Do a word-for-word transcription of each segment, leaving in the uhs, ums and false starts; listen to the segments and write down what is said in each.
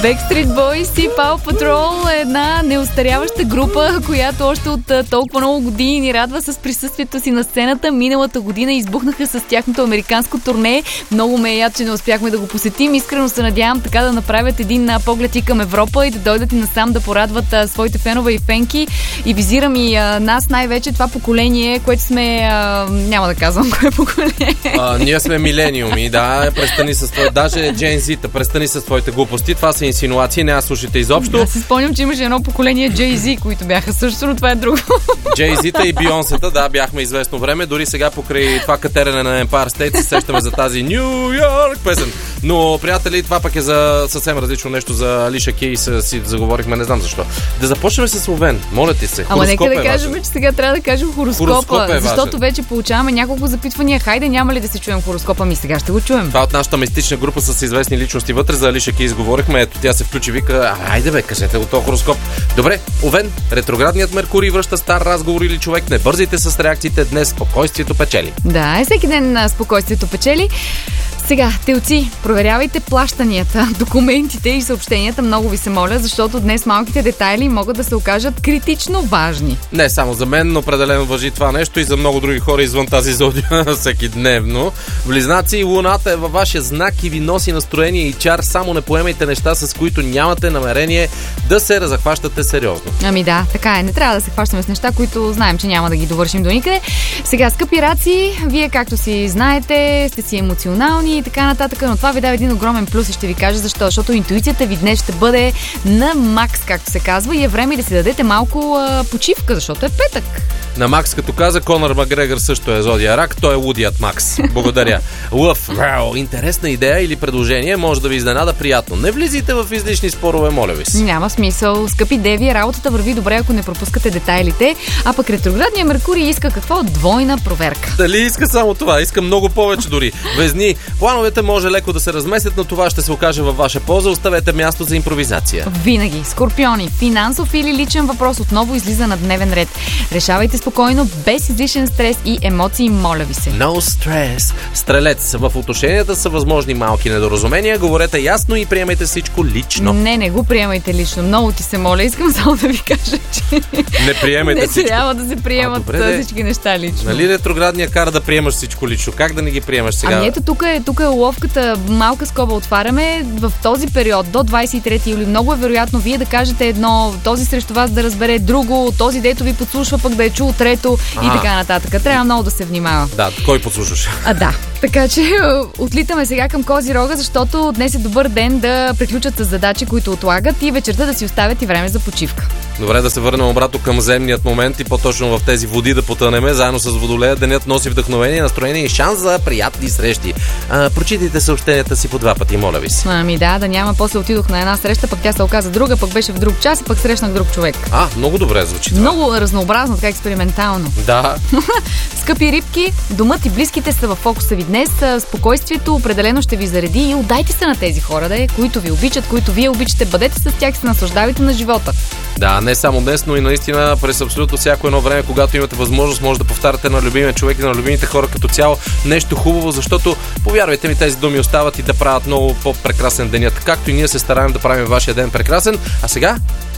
Backstreet Boys и Paw Patrol е една неостаряваща група, която още от толкова много години ни радва с присъствието си на сцената. Миналата година избухнаха с тяхното американско турне. Много ме е яд, че не успяхме да го посетим. Искрено се надявам така да направят един поглед и към Европа и да дойдат и насам да порадват а, своите фенове и фенки. И визирам и а, нас най-вече това поколение, което сме... А, няма да казвам кое поколение. А, ние сме милениуми, да. Престани с това. Даже Gen Z, престани с твоите глупости. Това са инсинуации, не аз слушайте изобщо. Аз си спомням, че имаше едно поколение Jay-Z, които бяха също, но това е друго. Jay-Z-та и Бейонсета, да, бяхме известно време. Дори сега покрай това катерене на Empire State се сещаме за тази New York песен. Но, приятели, това пък е за съвсем различно нещо. За Алиша Кейс си заговорихме, не знам защо. Да започнем с Овен, моля ти се. Ама нека да е кажем, важен. че сега трябва да кажем хороскопа, Хороскоп е защото вече получаваме няколко запитвания. Хайде, няма ли да се чуем хороскопа? Ми сега ще го чуем. Това от нашата мистична група с известни личности вътре. За Алиша Кейс говорихме. Ето тя се включи, вика, айде бе, кажете го този хороскоп. Добре, Овен, ретроградният Меркурий връща стар разговор или човек. Не бързайте с реакциите, днес спокойствието печели. Да, е всеки ден на спокойствието печели. Сега, телци, проверявайте плащанията, документите и съобщенията, много ви се моля, защото днес малките детайли могат да се окажат критично важни. Не само за мен, но определено важи това нещо и за много други хора извън тази зодия всеки дневно. Близнаци, луната е във вашия знак и ви носи настроение и чар, само не поемайте неща, с които нямате намерение да се разхващате сериозно. Ами да, така е, не трябва да се хващаме с неща, които знаем, че няма да ги довършим до никъде. Сега, скъпи раци, вие както си знаете, сте си емоционални и така нататък, но това ви дава един огромен плюс и ще ви кажа защо. Защото интуицията ви днес ще бъде на макс, както се казва, и е време да си дадете малко а, почивка, защото е петък. На Макс, като каза, Конър Макгрегор също е зодия рак, той е лудият Макс. Благодаря. Лъв, вау, интересна идея или предложение може да ви изненада приятно. Не влизайте в излишни спорове, моля ви се. Няма смисъл. Скъпи деви, работата върви добре, ако не пропускате детайлите, а пък ретроградният Меркурий иска какво? Двойна проверка. Дали иска само това? Иска много повече дори. Везни, плановете може леко да се разместят, но това ще се окаже във ваша полза. Оставете място за импровизация. Винаги. Скорпиони, финансов или личен въпрос отново излиза на дневен ред. Решавайте спокойно, без излишен стрес и емоции, моля ви се. No stress. Стрелец, в отношенията са възможни малки недоразумения. Говорете ясно и приемайте всичко лично. Не, не го приемайте лично. Много ти се моля. Искам само да ви кажа, че не приемайте не всичко. трябва да се приемат а, добре, всички неща лично. Нали ретроградния кара да приемаш всичко лично? Как да не ги приемаш сега? Ами ето тук е, тук е уловката, малка скоба отваряме. В този период до двадесет и трети юли много е вероятно вие да кажете едно, този срещу вас да разбере друго, този дето ви подслушва пък да е чул трето а. и така нататък. Трябва много да се внимава. Да, кой подслушваш? А, да. Така че отлитаме сега към Козирога, защото днес е добър ден да приключат с задачи, които отлагат и вечерта да си оставят и време за почивка. Добре, да се върнем обратно към земният момент и по-точно в тези води да потънеме. Заедно с Водолея денят носи вдъхновение, настроение и шанс за приятни срещи. А, прочитайте съобщенията си по два пъти, моля ви се. Ами да, да няма. После отидох на една среща, пък тя се оказа друга, пък беше в друг час и пък срещнах друг човек. А, много добре звучи това. Много разнообразно, така експериментално. Да. Скъпи рибки, домът и близките са в фокуса ви днес. Спокойствието определено ще ви зареди и отдайте се на тези хора, да, които ви обичат, които вие обичате. Бъдете с тях, се наслаждавайте на живота. Да, не само днес, но и наистина през абсолютно всяко едно време, когато имате възможност, може да повтаряте на любимия човек и на любимите хора като цяло нещо хубаво, защото, повярвайте ми, тези думи остават и да правят много по-прекрасен денят. Както и ние се стараем да правим вашия ден прекрасен. А сега?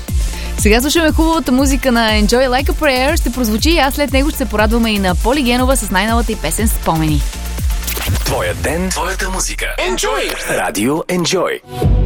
Сега слушаме хубавата музика на Enjoy Like a Prayer. Ще прозвучи и аз след него ще се порадваме и на Поли Генова с най-новата и песен Спомени. Твоя ден, твоята музика. Enjoy! Радио Enjoy.